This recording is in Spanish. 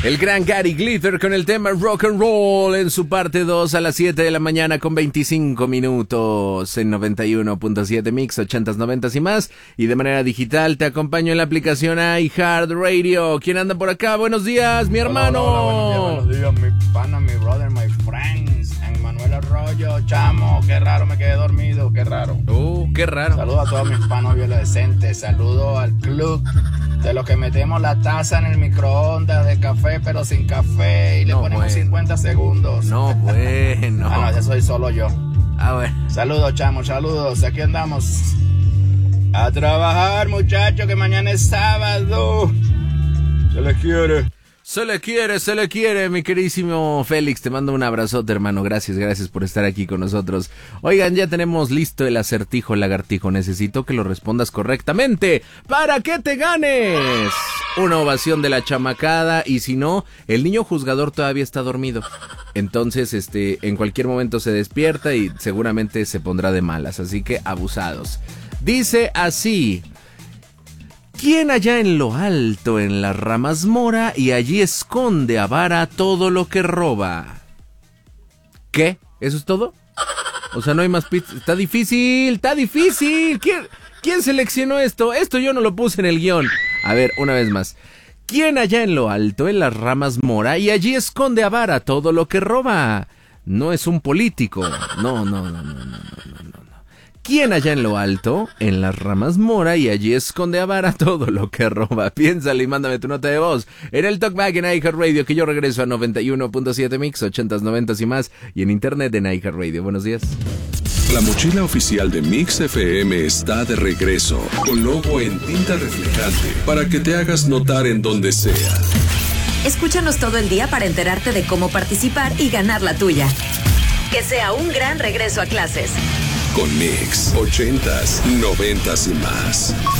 El gran Gary Glitter con el tema Rock and Roll en su parte 2 a las 7 de la mañana con 25 minutos en 91.7 Mix, 80s, 90s y más. Y de manera digital te acompaño en la aplicación iHeartRadio. ¿Quién anda por acá? Buenos días, mi hermano. Hola, buenos días, mi pana, mi brother, my friends. Manuel Arroyo, chamo, qué raro, me quedé dormido, qué raro. Qué raro. Saludos a todos mis panos violadecentes. Saludos al club de los que metemos la taza en el microondas de café, pero sin café, y le ponemos 50 segundos. No, bueno. No, ese soy solo yo. Bueno. Saludos, chamo, saludos. Aquí andamos a trabajar, muchachos, que mañana es sábado. Se les quiere. Se le quiere, mi queridísimo Félix. Te mando un abrazote, hermano. Gracias por estar aquí con nosotros. Oigan, ya tenemos listo el acertijo lagartijo. Necesito que lo respondas correctamente para que te ganes una ovación de la chamacada. Y si no, el niño juzgador todavía está dormido. Entonces, en cualquier momento se despierta y seguramente se pondrá de malas. Así que abusados. Dice así: ¿quién allá en lo alto en las ramas mora y allí esconde a vara todo lo que roba? ¿Qué? ¿Eso es todo? O sea, no hay más pistas. Está difícil. ¿Quién seleccionó esto? Esto yo no lo puse en el guión. A ver, una vez más. ¿Quién allá en lo alto en las ramas mora y allí esconde a vara todo lo que roba? No es un político. No. ¿Quién allá en lo alto, en las ramas mora y allí esconde a vara todo lo que roba? Piénsale y mándame tu nota de voz en el Talkback en iHeartRadio, que yo regreso a 91.7 Mix, 80s, 90s y más, y en internet en iHeartRadio. Buenos días. La mochila oficial de Mix FM está de regreso, con logo en tinta reflejante, para que te hagas notar en donde sea. Escúchanos todo el día para enterarte de cómo participar y ganar la tuya. Que sea un gran regreso a clases. Con Mix, 80s, 90s y más.